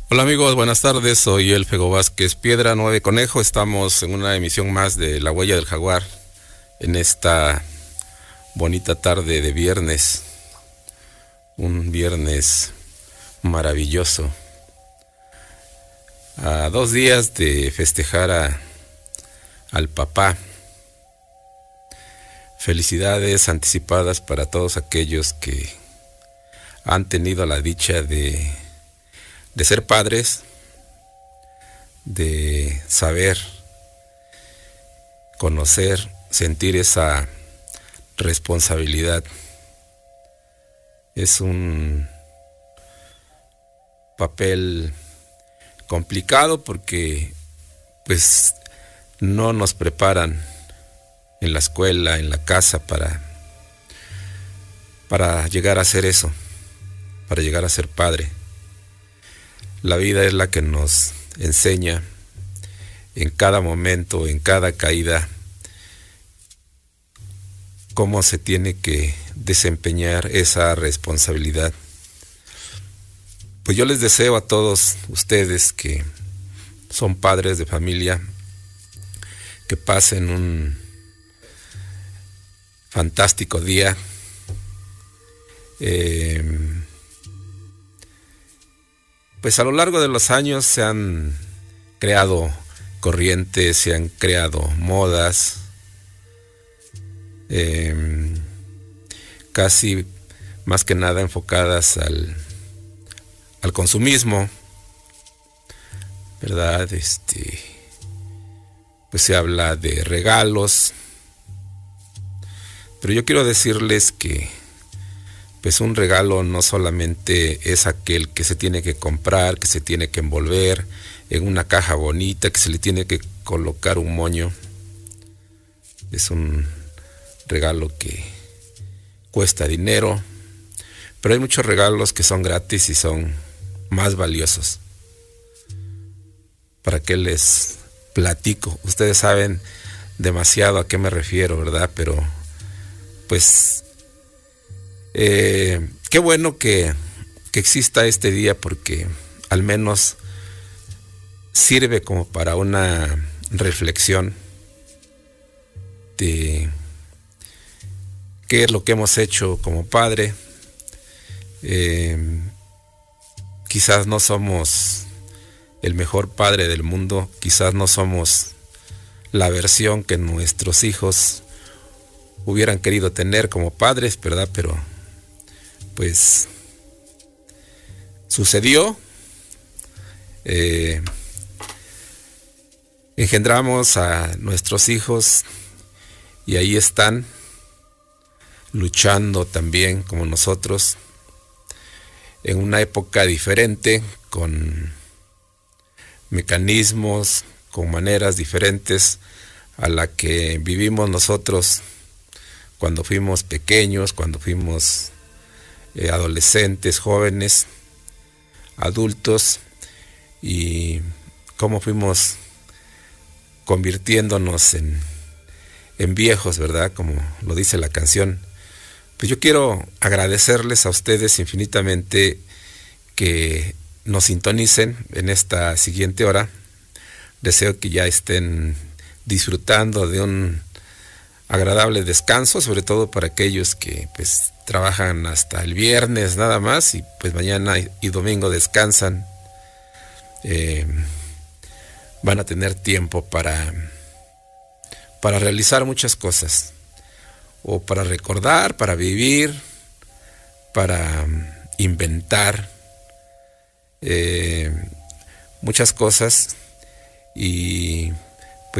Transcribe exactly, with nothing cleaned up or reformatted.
Hola amigos, buenas tardes, soy Elfego Vázquez Piedra, Nueve Conejo. Estamos en una emisión más de La Huella del Jaguar en esta bonita tarde de viernes, un viernes maravilloso, a dos días de festejar a, al papá. Felicidades anticipadas para todos aquellos que han tenido la dicha de de ser padres, de saber, conocer, sentir esa responsabilidad. Es un papel complicado porque pues no nos preparan en la escuela, en la casa para para llegar a hacer eso, para llegar a ser padre. La vida es la que nos enseña en cada momento, en cada caída, cómo se tiene que desempeñar esa responsabilidad. Pues yo les deseo a todos ustedes que son padres de familia, que pasen un fantástico día. Eh, Pues a lo largo de los años se han creado corrientes, se han creado modas, eh, casi más que nada enfocadas al, al consumismo, ¿verdad? Este, pues se habla de regalos, pero yo quiero decirles que pues un regalo no solamente es aquel que se tiene que comprar, que se tiene que envolver en una caja bonita, que se le tiene que colocar un moño. Es un regalo que cuesta dinero, pero hay muchos regalos que son gratis y son más valiosos. ¿Para qué les platico? Ustedes saben demasiado a qué me refiero, ¿verdad? Pero pues Eh, qué bueno que, que exista este día, porque al menos sirve como para una reflexión de qué es lo que hemos hecho como padre. Eh, quizás no somos el mejor padre del mundo, quizás no somos la versión que nuestros hijos hubieran querido tener como padres, ¿verdad? Pero pues sucedió, eh, engendramos a nuestros hijos y ahí están luchando también como nosotros en una época diferente, con mecanismos, con maneras diferentes a la que vivimos nosotros cuando fuimos pequeños, cuando fuimos Eh, adolescentes, jóvenes, adultos, y cómo fuimos convirtiéndonos en, en viejos, ¿verdad? Como lo dice la canción. Pues yo quiero agradecerles a ustedes infinitamente que nos sintonicen en esta siguiente hora. Deseo que ya estén disfrutando de un agradable descanso, sobre todo para aquellos que pues trabajan hasta el viernes nada más y pues mañana y domingo descansan. Eh, van a tener tiempo para para realizar muchas cosas, o para recordar, para vivir, para inventar eh, muchas cosas, y